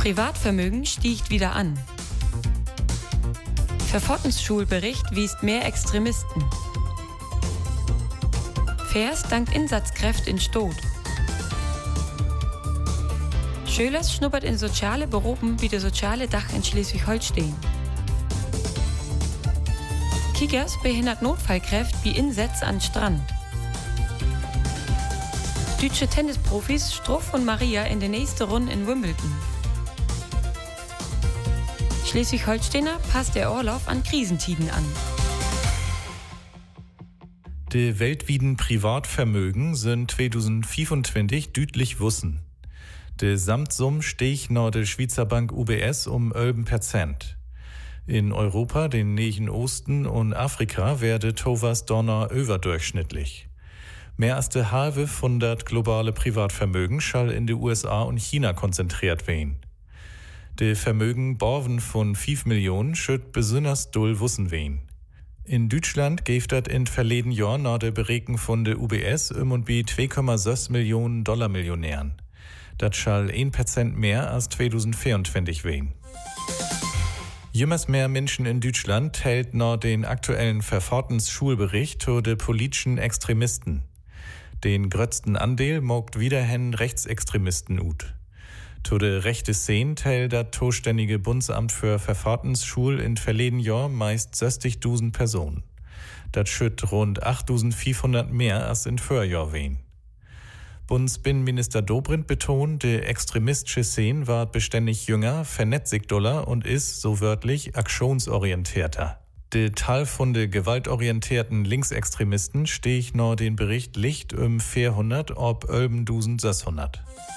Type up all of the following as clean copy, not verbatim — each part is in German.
Privatvermögen stiegt wieder an. Verfahrensschulbericht wiest mehr Extremisten. Vers dankt Insatzkräft in Stod. Schölers schnuppert in soziale Berufen wie der soziale Dach in Schleswig-Holstein. Kickers behindert Notfallkräfte wie Insätze an Strand. Deutsche Tennisprofis Struff und Maria in der nächsten Runde in Wimbledon. Schleswig-Holsteiner passt der Urlaub an Krisentiden an. Die weltweiten Privatvermögen sind 2025 deutlich wussen. Die Samtsumme stieg nach der Schweizer Bank UBS um 11%. In Europa, den Nahen Osten und Afrika werde Tovas Donner überdurchschnittlich. Mehr als die halbe von das globale Privatvermögen schall in die USA und China konzentriert werden. Die Vermögen borven von 5 Millionen schütt besonders doll wussen wen. In Deutschland gibt das in verleden Jahr nach der Berechnung von der UBS und bei 2,6 Millionen Dollar Millionären. Das schall 1% mehr als 2024 wen. Jümmers mehr Menschen in Deutschland hält nach den aktuellen Verfahrensschulbericht zu de politischen Extremisten. Den größten Anteil mogt wiederhin Rechtsextremisten ut. Zu der rechte Szene hält das zuständige Bundesamt für Verfahrensschul in verleden Jahr meist 60.000 Personen. Das schütt rund 8.500 mehr als in Vorjahr wen. Bundesbinnenminister Dobrindt betont, die extremistische Szene war beständig jünger, vernetzigdoller und ist, so wörtlich, aktionsorientierter. Der Teil von den gewaltorientierten Linksextremisten steht nach dem Bericht Licht 400 ob 11.600.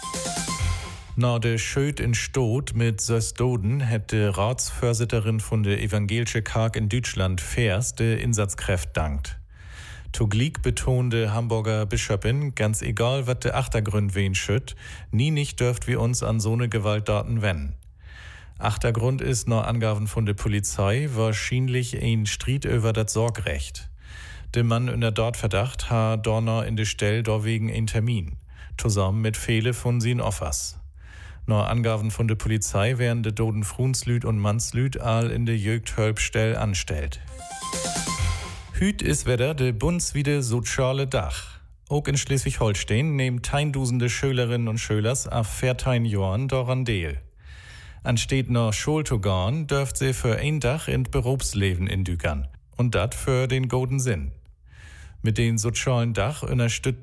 Nach der Schöd in Stod mit Söstoden hätte Ratsvorsitterin von der Evangelische Karg in Deutschland Vers der Insatzkräft dankt. Zugleich betonte Hamburger Bischöpin, ganz egal, was der Achtergrund wen schütt, nie nicht dürft wir uns an so ne Gewalttaten wenden. Achtergrund ist nach Angaben von der Polizei wahrscheinlich ein Streit über das Sorgrecht. Der Mann in der dort Verdacht hat Dorner in der Stelle wegen einen Termin, zusammen mit viele von sin Offers. Nach Angaben von der Polizei werden de Doden Frunslüd und Mannslüd all in der Jögdhölpstell anstellt. Hüt ist wieder de bundswide soziale Dach. Auch in Schleswig-Holstein nehmen tausende Schülerinnen und Schülers ab 14 Jahren daran teil. Ansteht noch Schul zu gehen, dürft sie für ein Dach in Berufsleben indükern. Und dat für den guten Sinn. Mit den sozialen Dach unterstützt